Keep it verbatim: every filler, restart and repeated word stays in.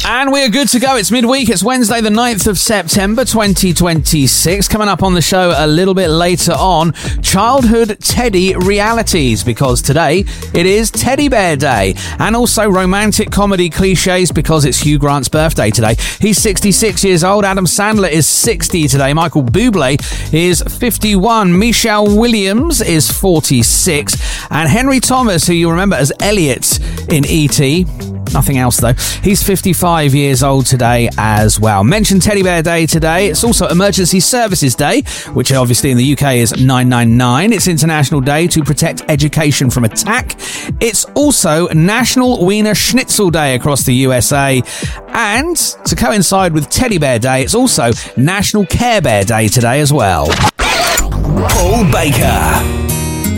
And we're good to go. It's midweek. It's Wednesday, the ninth of September, twenty twenty-six. Coming up on the show a little bit later on, childhood teddy realities, because today it is Teddy Bear Day. And also romantic comedy cliches, because it's Hugh Grant's birthday today. He's sixty-six years old. Adam Sandler is sixty today. Michael Bublé is fifty-one. Michelle Williams is forty-six. And Henry Thomas, who you remember as Elliot in E T, nothing else though, he's fifty-five years old today as well. Mention Teddy Bear Day today. It's also Emergency Services Day, which obviously in the U K is nine nine nine. It's International Day to protect education from attack. It's also National Wiener Schnitzel Day across the U S A. And to coincide with Teddy Bear Day, it's also National Care Bear Day today as well. Paul Baker.